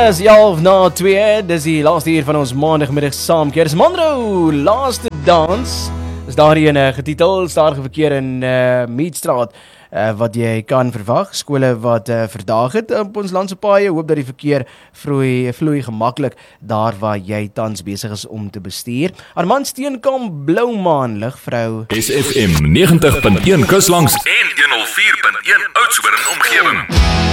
Dis 1:11, dis die laaste uur van ons maandagmiddag saamkeer. Dis Monroe, laaste dans. Is daarin getitel, stadige verkeer in Meadstraat, wat jy kan verwag. Skole wat verdaag het op ons landse paaie, hoop dat die verkeer vloei gemaklik daar waar jy tans besig is om te bestuur. Armand Steenkamp, Bloumaan, ligvrou. SFM 90.1 Kuslangs en 104.1 Oudtshoorn omgewing.